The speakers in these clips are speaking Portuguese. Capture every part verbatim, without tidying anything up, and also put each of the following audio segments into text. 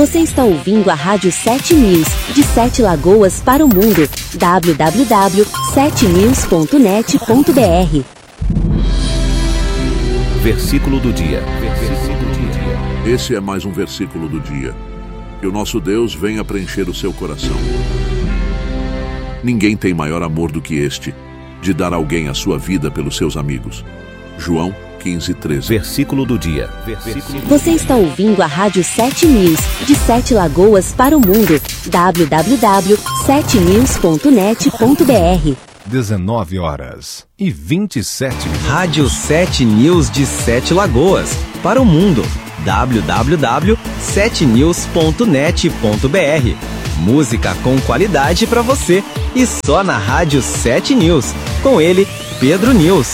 Você está ouvindo a Rádio sete News, de Sete Lagoas para o mundo. w w w ponto sete news ponto net ponto b r. Versículo do dia. Versículo do dia. Esse é mais um versículo do dia. Que o nosso Deus venha preencher o seu coração. Ninguém tem maior amor do que este, de dar alguém a sua vida pelos seus amigos. João quinze, treze. Versículo do dia. Versículo do Você está ouvindo a Rádio sete News, de Sete Lagoas para o mundo. w w w ponto sete news ponto net ponto b r. dezenove horas e vinte e sete minutos. Rádio sete News de Sete Lagoas para o mundo. w w w ponto sete news ponto net ponto b r. Música com qualidade para você e só na Rádio sete News. Com ele, Pedro News.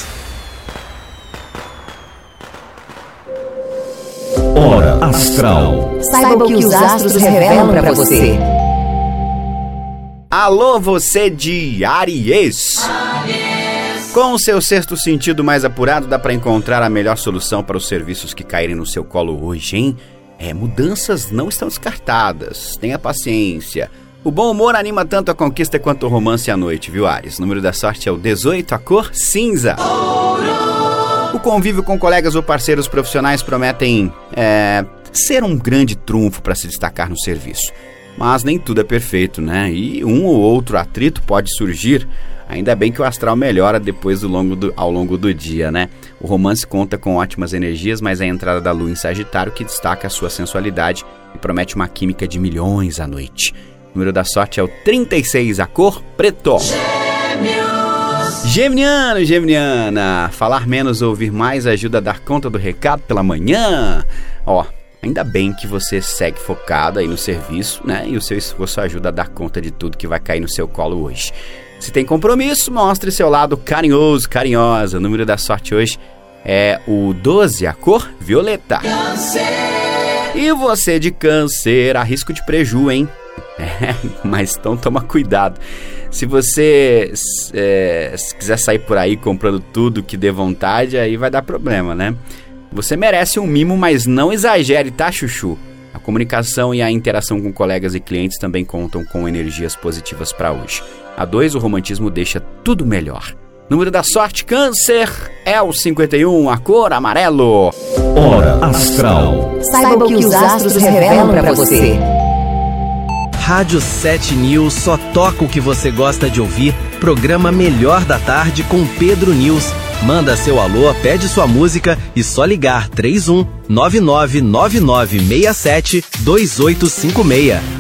Hora Astral. Saiba o que os astros revelam para você. Alô, você de Áries! Com o seu sexto sentido mais apurado, dá para encontrar a melhor solução para os serviços que caírem no seu colo hoje, hein? É, mudanças não estão descartadas. Tenha paciência. O bom humor anima tanto a conquista quanto o romance à noite, viu, Áries? O número da sorte é o dezoito, a cor cinza. O convívio com colegas ou parceiros profissionais prometem é, ser um grande trunfo para se destacar no serviço. Mas nem tudo é perfeito, né? E um ou outro atrito pode surgir. Ainda bem que o astral melhora depois do longo do, ao longo do dia, né? O romance conta com ótimas energias, mas é a entrada da lua em Sagitário que destaca a sua sensualidade e promete uma química de milhões à noite. O número da sorte é o trinta e seis, a cor preto. Geminiano, Geminiana, falar menos ou ouvir mais ajuda a dar conta do recado pela manhã. Ó, ainda bem que você segue focado aí no serviço, né? E o seu esforço ajuda a dar conta de tudo que vai cair no seu colo hoje. Se tem compromisso, mostre seu lado carinhoso, carinhosa. O número da sorte hoje é o doze, a cor violeta. Câncer. E você de Câncer, a risco de preju, hein? É, mas então toma cuidado. Se você é, se quiser sair por aí comprando tudo que dê vontade, aí vai dar problema, né? Você merece um mimo, mas não exagere, tá, chuchu? A comunicação e a interação com colegas e clientes também contam com energias positivas para hoje. A dois, o romantismo deixa tudo melhor. Número da sorte, Câncer, é o cinquenta e um, a cor amarelo. Hora Astral. Saiba o que os astros revelam para você. Rádio sete News só toca o que você gosta de ouvir. Programa Melhor da Tarde com Pedro News. Manda seu alô, pede sua música e só ligar três um nove nove nove nove seis sete dois oito cinco seis.